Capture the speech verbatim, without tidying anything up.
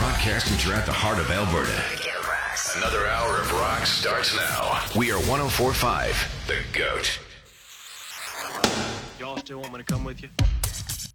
Broadcasting throughout the heart of Alberta. Another hour of rock starts now. We are one oh four point five, The Goat. Y'all still want me to come with you?